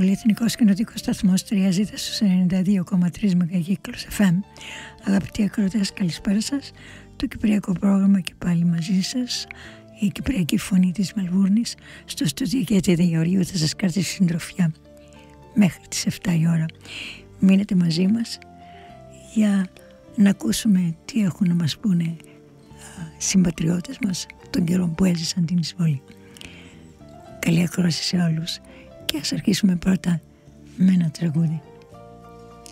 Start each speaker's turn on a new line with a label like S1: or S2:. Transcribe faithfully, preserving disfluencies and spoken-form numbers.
S1: Πολυεθνικός Κοινοτικός Σταθμός τρία ζ στους ενενήντα δύο κόμμα τρία μεγακύκλους εφ εμ. Αγαπητοί ακροατές, καλησπέρα σας. Το κυπριακό πρόγραμμα και πάλι μαζί σας. Η κυπριακή φωνή της Μελβούρνης. Στο στούντιο και τη Γεωργίου θα σας κρατήσει συντροφιά μέχρι τις επτά η ώρα. Μείνετε μαζί μας για να ακούσουμε τι έχουν να μας πούνε συμπατριώτες μας των καιρών που έζησαν την εισβολή. Καλή ακρόαση σε όλους και ας αρχίσουμε πρώτα με ένα τραγούδι.